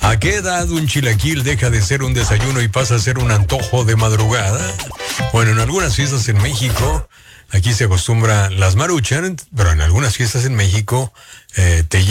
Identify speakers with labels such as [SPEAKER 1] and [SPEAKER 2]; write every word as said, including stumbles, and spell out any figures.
[SPEAKER 1] ¿A qué edad un chilaquil deja de ser un desayuno y pasa a ser un antojo de madrugada? Bueno, en algunas fiestas en México, aquí se acostumbra las Maruchan, pero en algunas fiestas en México eh, te